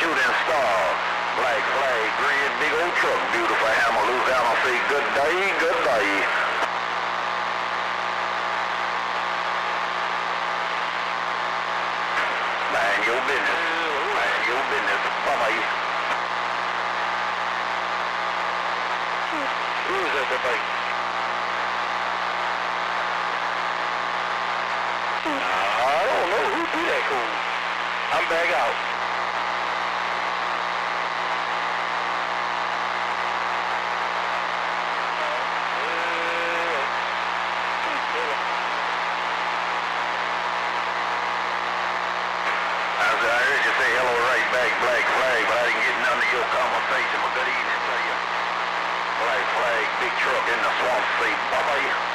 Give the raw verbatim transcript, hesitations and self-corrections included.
shooting star. Black flag, green, big old truck, beautiful hammer, Louisiana, say good day, good day. Mind your business, mind your business, bye-bye. Who is at the base? I don't know who do that cool. I'm back out. I heard you say hello right back, black flag, but I didn't get none of your conversation. Well, good evening to you. Black flag, big truck in the swamp, say bye-bye.